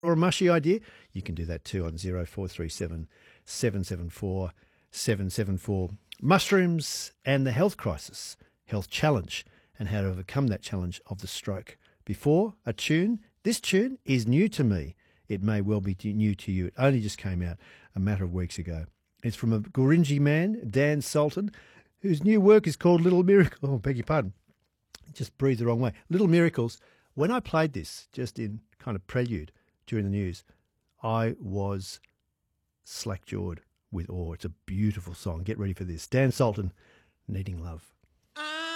or a mushy idea, you can do that too on 0437 774 774. Mushrooms and the health crisis, health challenge, and how to overcome that challenge of the stroke. Before a tune, this tune is new to me. It may well be new to you. It only just came out a matter of weeks ago. It's from a Gurindji man, Dan Sultan, whose new work is called Little Miracle. Oh, beg your pardon. Just breathed the wrong way. Little Miracles. When I played this, just in kind of prelude during the news, I was slack-jawed with awe. It's a beautiful song. Get ready for this. Dan Sultan, Needing Love.